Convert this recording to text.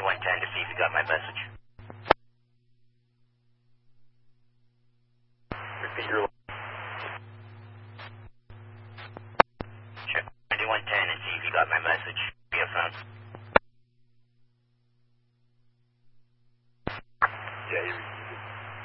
9110 to see if you got my message. Repeat your... Check 9110 and see if you got my message via phone.